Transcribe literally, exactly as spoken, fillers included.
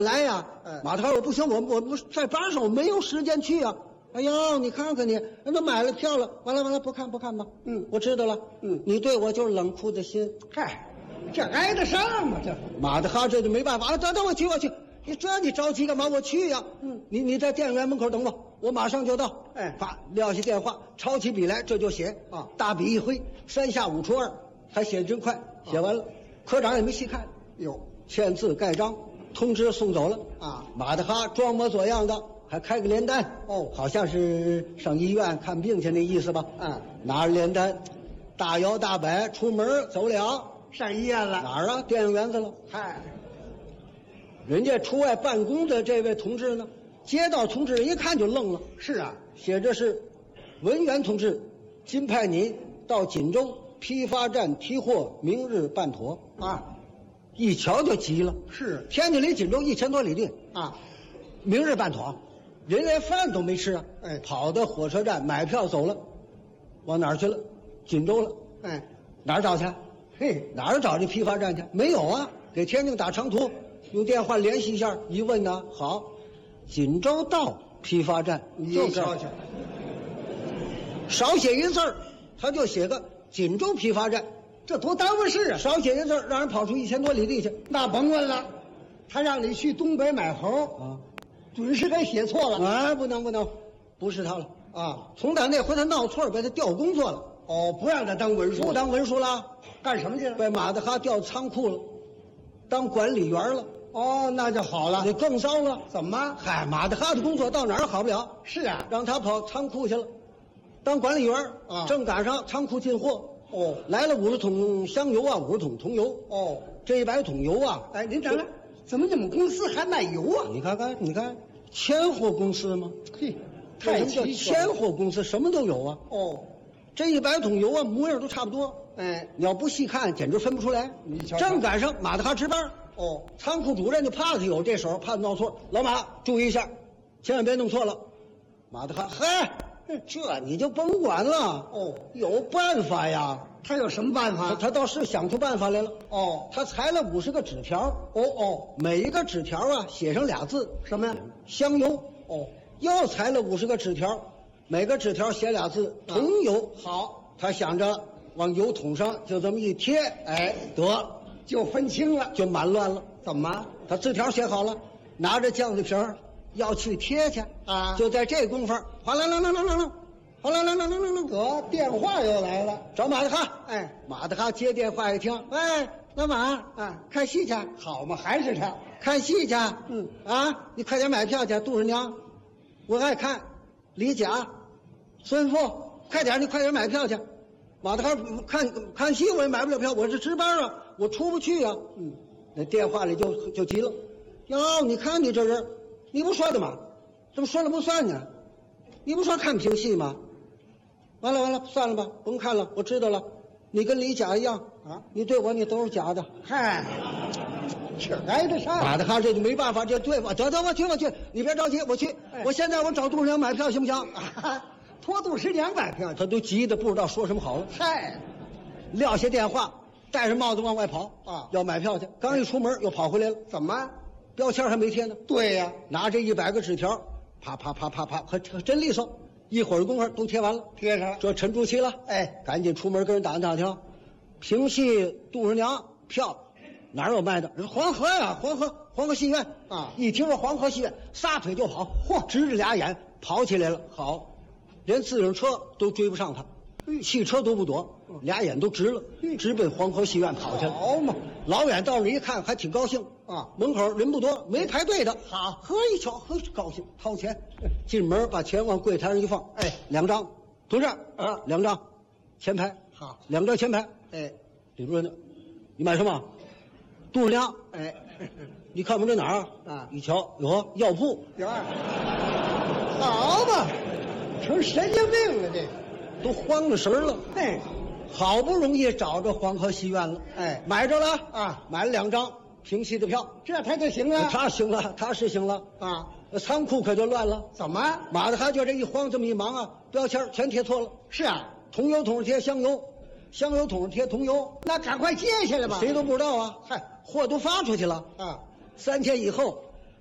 来呀， 嗯马特我不行，我我不在班上，我没有时间去啊。哎呦，你看看你，人都买了票了，完了完了，不看不看吧。 嗯我知道了。 嗯你对我就是冷酷的心。 嗨，这挨得上吗？这马德哈这就没办法了，等等我去我去，你这你着急干嘛？我去呀、 嗯你你在电影院门口等我，我马上就到。 哎啪撂下电话，抄起笔来这就写啊大笔一挥，三下五除二，还写得真快，写完了，科长也没细看， 有签字盖章，通知送走了。 啊， 马德哈装模作样的，还开个联单， 哦好像是上医院看病去那意思吧？ 嗯， 拿着联单，大摇大摆出门走了。 上医院了。 哪儿啊？电影院子了。 嗨， 人家出外办公的这位同志呢，接到通知一看就愣了， 是啊， 写着是文员同志，今派您到锦州批发站提货，明日办妥。 啊， 一瞧就急了， 是天津离锦州一千多里地， 啊， 明日办妥，人连饭都没吃啊！ 哎跑到火车站买票走了，往哪儿去了？锦州了。 哎， 哪儿找去？ 嘿， 哪儿找这批发站去？没有啊！给天津打长途，用电话联系一下，一问呢，好，锦州到批发站， 你就这儿瞧瞧， 少写一字儿，他就写个锦州批发站， 这多耽误事啊！ 少写一字儿，让人跑出一千多里地去那甭问了，他让你去东北买猴， 啊！ 准是给写错了哎，不能不能，不是他了。 啊！ 从打那回他闹错，被他调工作了， 哦，不让他当文书， 不当文书了， 干什么去了？ 被马德哈调仓库了，当管理员了， 哦，那就好了那。更糟了。 怎么？ 嗨，马德哈的工作到哪儿好不了， 是啊， 让他跑仓库去了，当管理员啊正赶上仓库进货， 哦来了五十桶香油啊，五十桶桐油， 哦， 这一百桶油啊， 哎，您等等，怎么你们公司还卖油啊？ 你看看，你看，千货公司吗？ 嘿， 为太什么叫千齐全了。 货公司？什么都有啊。 哦， 这一百桶油啊，模样都差不多， 哎， 你要不细看，简直分不出来。 你瞧瞧正赶上马德哈值班， 哦， 仓库主任就怕他有这手，怕他闹错。老马，注意一下，千万别弄错了。马德哈，嗨，这你就甭管了。 哦， 有办法呀。 他有什么办他法？ 他倒是想出办法来了。 哦， 他裁了五十个纸条， 哦哦， 每一个纸条啊写上俩字， 什么呀？ 香油。 哦， 又裁了五十个纸条，每个纸条写俩字，桐油。 好， 他想着往油桶上就这么一贴，哎，得就分清了。 就满乱了。 怎么？ 他字条写好了，拿着酱子瓶儿要去贴去啊就在这功夫，哗啦啦啦啦啦啦，哗啦啦啦啦啦啦， 得电话又来了。 找马德哈。 哎， 马德哈接电话一听，喂，老马啊， 看戏去， 好嘛，还是他。 看戏去。 嗯啊，你快点买票去，杜十娘，我爱看李甲、孙富，快点，你快点买票去。马德哈看看戏我也买不了票，我是值班啊，我出不去啊。 嗯， 那电话里就就急了，哟，你看你这人，你不说的吗？怎么说了不算呢？你不说看评戏吗？完了完了，算了吧，甭看了，我知道了，你跟李甲一样啊， 你对我你都是假的。 嗨，这挨得上。 马德哈这就没办法，这对吧？得得，我去我去，你别着急，我去， 哎我现在我找杜十娘买票行不行？ 啊，托杜十娘买票去。 他都急得不知道说什么好了， 嗨， 撂下电话，戴着帽子往外跑啊要买票去。刚一出门又跑回来了， 怎么？ 标签还没贴呢。 对呀、 拿这一百个纸条，啪啪啪啪啪，可可真利索，一会儿功夫都贴完了， 贴上了。 这沉住气了。 哎， 赶紧出门跟人打听打听，评戏杜十娘票哪儿有卖的？人黄河呀，黄河黄河戏院啊一听说黄河戏院，撒腿就跑，嚯，直着俩眼跑起来了。好，连自行车都追不上他，汽车都不躲，俩眼都直了，直奔黄河戏院跑去了。 好嘛， 老远到那一看，还挺高兴啊门口人不多，没排队的。 好呵一瞧，呵高兴，掏钱，进门把钱往柜台上一放，哎，两张，同志啊两张，前排， 好， 两张前排。 哎李主任呢？你买什么？杜十娘。 哎， 你看我们这哪儿啊一瞧，有药铺， 有二，好嘛，成神经病了这个。 都慌了神儿了。 嘿， 好不容易找着黄河戏院了， 哎买着了啊， 买了两张评戏的票。 这他就行了。 他行了，他是行了， 啊， 那仓库可就乱了。 怎么？ 马德哈就这一慌，这么一忙啊，标签全贴错了。 是啊， 桐油桶上贴香油，香油桶上贴桐油， 那赶快接下来吧。 谁都不知道啊。嗨，货都发出去了， 啊？ 三天以后